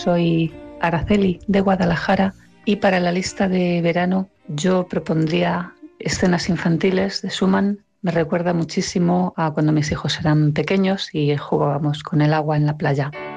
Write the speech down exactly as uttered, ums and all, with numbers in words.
soy Araceli de Guadalajara y para la lista de verano yo propondría escenas infantiles de Schumann. Me recuerda muchísimo a cuando mis hijos eran pequeños y jugábamos con el agua en la playa.